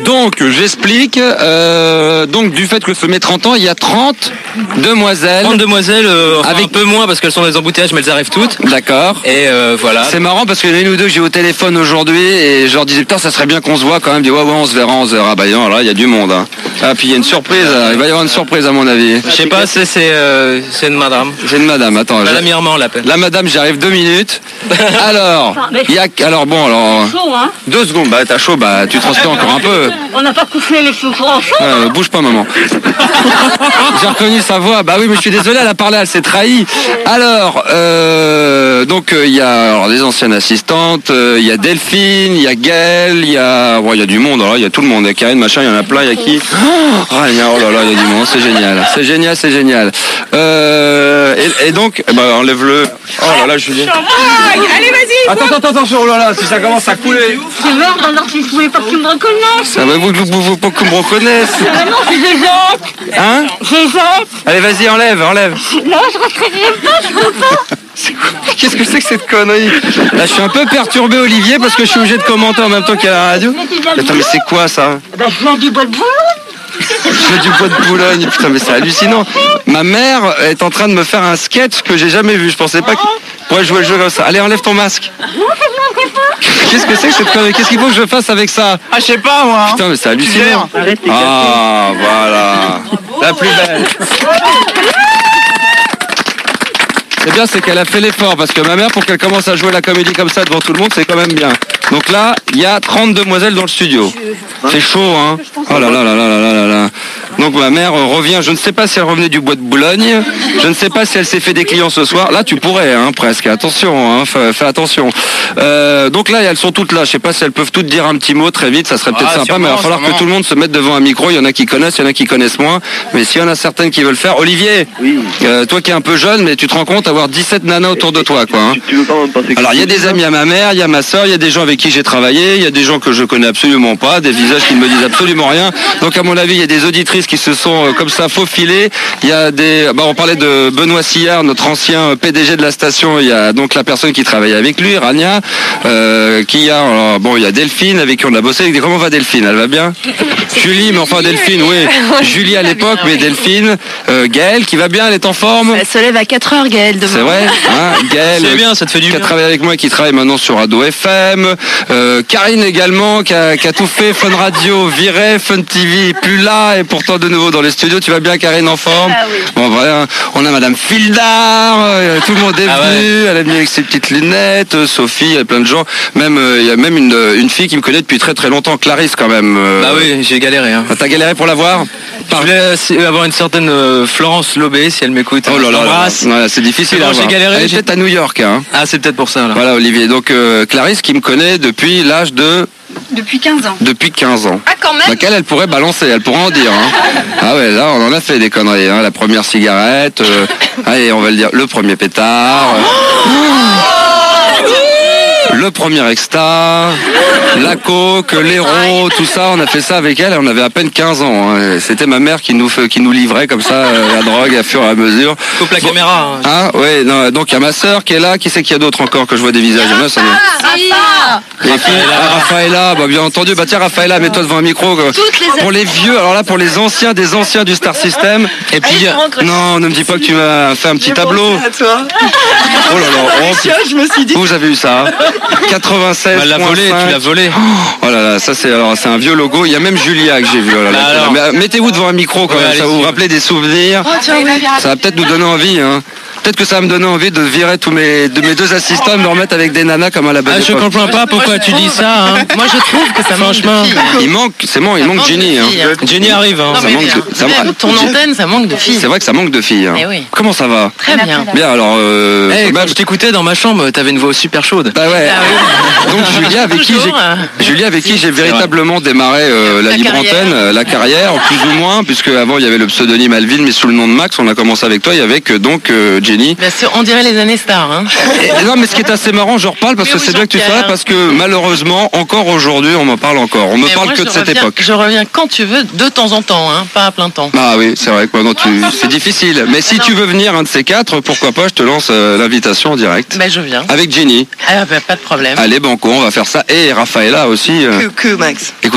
Donc, j'explique. Donc, du fait que je fais mes 30 ans, il y a 30 demoiselles. 30 demoiselles, avec un peu moins parce qu'elles sont dans les embouteillages, mais elles arrivent toutes. D'accord. Et voilà. C'est marrant parce qu'il y en a une ou deux que j'ai au téléphone aujourd'hui et je leur disais putain ça serait bien qu'on se voit quand même. Ils disent ouais on se verra. Ah bah non, là il y a du monde. Hein. Ah puis il y a une surprise. Il va y avoir une surprise à mon avis. Je sais pas, c'est une madame. C'est une madame. Attends. Madame Irma on l'appelle. La madame, j'arrive 2 minutes. Alors, il y a 2 secondes. Bah t'as chaud. Bah tu transpires encore un peu. On n'a pas couché les cheveux en chaud. Bouge pas maman. J'ai reconnu sa voix. Bah oui mais je suis désolé, elle a parlé, elle s'est trahie. Alors donc il y a des anciennes assistantes, il y a Delphine, il y a Gaëlle, il y a du monde, il y a tout le monde, il y a Karine, machin, il y en a plein, il y a qui oh là là, il y a du monde, c'est génial. Et donc, enlève-le. Oh là là, Julien. Allez, vas-y. Attends, oh là là, si ça commence à couler. C'est merde, alors si je voulais pas que tu me reconnaisses. Ah bah vous pas qu'on me reconnaisse. Ah non, c'est Gézette. Hein Gézette. Allez, vas-y, enlève. Non, je rentrerai pas, je peux pas. Qu'est-ce que c'est que cette connerie? Là, je suis un peu perturbé, Olivier, parce que je suis obligé de commenter en même temps qu'à la radio. Attends, mais c'est quoi ça? Bah, je viens du bois de Boulogne. Je viens du bois de Boulogne. Putain, mais c'est hallucinant. Ma mère est en train de me faire un sketch que j'ai jamais vu. Je pensais pas qu'il pourrait jouer le jeu comme ça. Allez, enlève ton masque. Non, je ne manquerai pas. Qu'est-ce que c'est que cette connerie? Qu'est-ce qu'il faut que je fasse avec ça? Ah je sais pas moi. Putain, mais c'est hallucinant. Ah, voilà. La plus belle. C'est bien, c'est qu'elle a fait l'effort, parce que ma mère, pour qu'elle commence à jouer la comédie comme ça devant tout le monde, c'est quand même bien. Donc là, il y a 30 demoiselles dans le studio. C'est chaud, hein. Oh là là là là là là là. Donc ma mère revient, je ne sais pas si elle revenait du bois de Boulogne, je ne sais pas si elle s'est fait des clients ce soir. Là, tu pourrais, hein, presque. Attention, hein, fais attention. Donc là, elles sont toutes là. Je sais pas si elles peuvent toutes dire un petit mot très vite, ça serait peut-être sympa, mais il va falloir que tout le monde se mette devant un micro. Il y en a qui connaissent, il y en a qui connaissent moins. Mais s'il y en a certaines qui veulent faire, Olivier, oui. Toi qui es un peu jeune, mais tu te rends compte avoir 17 nanas autour de toi, quoi. Hein. Tu veux pas me passer. Alors il y a des amis à ma mère, il y a ma soeur, il y a des gens avec qui j'ai travaillé, il y a des gens que je connais absolument pas, des visages qui ne me disent absolument rien. Donc à mon avis, il y a des auditrices qui se sont comme ça faufilées. Il y a des, on parlait de Benoît Sillard, notre ancien PDG de la station. Il y a donc la personne qui travaille avec lui, Rania, il y a Delphine avec qui on a bossé. Comment va Delphine? Elle va bien? Julie, mais enfin Delphine, oui. Julie à l'époque, mais Delphine, Gaëlle qui va bien, elle est en forme. Elle se lève à 4h, Gaëlle, demain. C'est vrai, hein, Gaëlle. C'est bien, ça te fait du bien. Qui a travaillé avec moi, qui travaille maintenant sur Ado FM. Karine également, qui a tout fait. Fun Radio, viré, Fun TV, plus là, et pourtant de nouveau dans les studios. Tu vas bien, Karine, en forme? Ah oui. Bon, voilà, on a Madame Fildar, tout le monde est venu. Ouais. Elle est venue avec ses petites lunettes. Sophie, il y a plein de gens. Même, il y a même une fille qui me connaît depuis très très longtemps, Clarisse quand même. Bah oui, j'ai galéré. Hein. T'as galéré pour la voir? Je voulais avoir une certaine Florence Lobé, si elle m'écoute. Oh là là, là. C'est difficile à voir. J'ai galéré. Elle est peut-être à New York. Hein. Ah, c'est peut-être pour ça. Là. Voilà, Olivier. Donc, Clarisse qui me connaît depuis l'âge de... Depuis 15 ans. Depuis 15 ans. Ah, quand même. Laquelle elle pourrait balancer, elle pourrait en dire. Hein. Ah ouais, là, on en a fait des conneries. Hein. La première cigarette, allez, on va le dire, le premier pétard. Le premier extra, la coke, l'héros, tout ça, on a fait ça avec elle, on avait à peine 15 ans. Hein. C'était ma mère qui nous livrait comme ça la drogue à fur et à mesure. Coupe la caméra. Hein. Ah ouais, non, donc il y a ma sœur qui est là, qui c'est qu'il y a d'autres encore que je vois des visages. Raphaëlla, bah bien entendu, bah tiens Raphaëlla, mets-toi devant un micro. Pour les vieux, alors là pour les anciens des anciens du Star System. Et puis non, ne me dis pas que tu m'as fait un petit tableau. À toi. Oh là là, je me suis dit. vous avez eu ça. 96. Elle l'a volé, tu l'as volé. Oh là là, ça c'est un vieux logo. Il y a même Julia que j'ai vu. Oh là là, mais mettez-vous devant un micro quand même, ça va vous rappeler des souvenirs. Oh, tiens, oui. Ça va peut-être nous donner envie. Hein. Peut-être que ça va me donner envie de virer mes deux assistants et me remettre avec des nanas comme à la belle époque. Je comprends pas pourquoi tu dis ça. Hein. Moi je trouve que ça manque de filles. Il manque Jenny. Hein. Jenny arrive. Hein. Non, ton antenne, ça manque de filles. C'est vrai que ça manque de filles. Hein. Oui. Comment ça va? Très bien. Bien alors. Quand je t'écoutais dans ma chambre, t'avais une voix super chaude. Bah ouais. Donc Julia avec qui j'ai véritablement démarré la libre antenne, la carrière, plus ou moins, puisque avant il y avait le pseudonyme Alvin, mais sous le nom de Max. On a commencé avec toi et avec donc Jenny. Bien sûr, on dirait les années stars. Hein. Non, mais ce qui est assez marrant, je reparle parce que c'est bien que tu sois là, parce que malheureusement, encore aujourd'hui, on m'en parle encore. On me parle que de cette époque. Je reviens quand tu veux, de temps en temps, hein, pas à plein temps. Ah oui, c'est vrai que c'est difficile. Mais si tu veux venir un de ces quatre, pourquoi pas, je te lance l'invitation en direct. Ben je viens. Avec Jenny. Ah, ben, pas de problème. Allez, banco, on va faire ça. Et Raphaëlla aussi. Que Max.